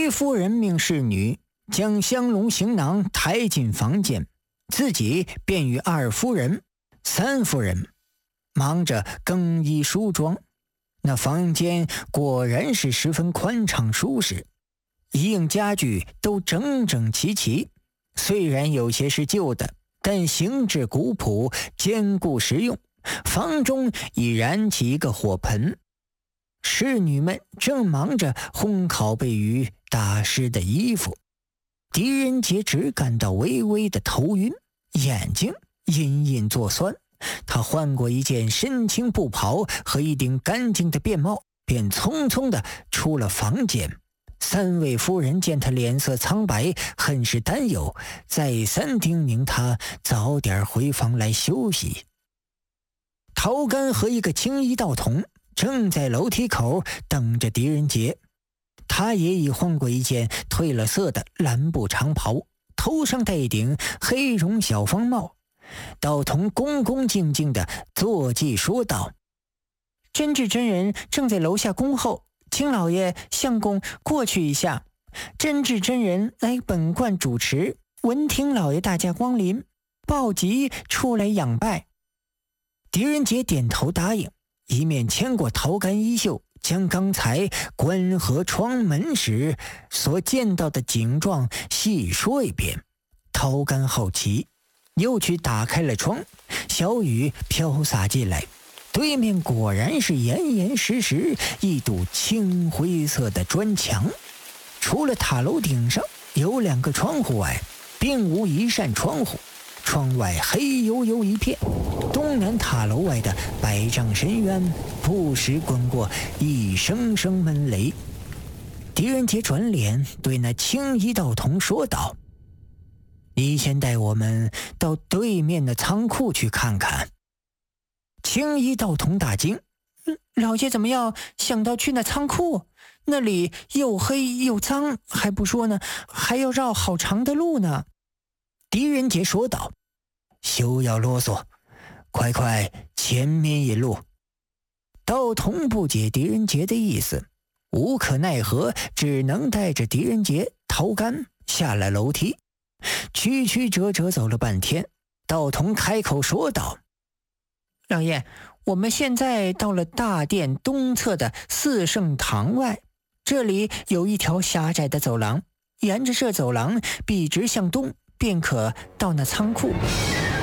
徐夫人命侍女将香笼行囊抬进房间，自己便与二夫人、三夫人忙着更衣梳妆。那房间果然是十分宽敞舒适，一应家具都整整齐齐，虽然有些是旧的，但形制古朴，坚固实用。房中已燃起一个火盆，侍女们正忙着烘烤被雨打湿的衣服。狄仁杰只感到微微的头晕，眼睛隐隐作酸。他换过一件深青布袍和一顶干净的便帽，便匆匆地出了房间。三位夫人见他脸色苍白，很是担忧，再三叮咛他早点回房来休息。陶干和一个青衣道童正在楼梯口等着狄仁杰，他也已换过一件褪了色的蓝布长袍，头上戴一顶黑绒小方帽。道童恭恭敬敬地坐骑说道：真智真人正在楼下恭候，请老爷相公过去一下。真智真人来本观主持，闻听老爷大驾光临，抱疾出来仰拜。狄仁杰点头答应，一面牵过陶干衣袖，将刚才关合窗门时所见到的景状细说一遍。陶干好奇，又去打开了窗，小雨飘洒进来，对面果然是严严实实一堵青灰色的砖墙，除了塔楼顶上有2个窗户外，并无一扇窗户，窗外黑黝黝一片。东南塔楼外的百丈深渊不时滚过一声声闷雷。狄仁杰转脸对那青衣道童说道：你先带我们到对面的仓库去看看。青衣道童大惊：老爷怎么要想到去那仓库？那里又黑又脏，还不说呢，还要绕好长的路呢。狄仁杰说道：休要啰嗦，快快前面引路。道童不解狄仁杰的意思，无可奈何，只能带着狄仁杰、陶干下了楼梯。曲曲折折走了半天，道童开口说道：老爷，我们现在到了大殿东侧的四圣堂外，这里有一条狭窄的走廊，沿着这走廊笔直向东，便可到那仓库。